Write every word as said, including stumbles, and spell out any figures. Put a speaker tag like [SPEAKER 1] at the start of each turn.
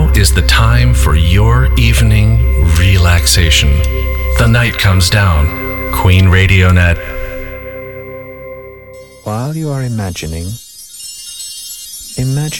[SPEAKER 1] Now is the time for your evening relaxation. The night comes down. Queen Radio Net.
[SPEAKER 2] While you are imagining, imagine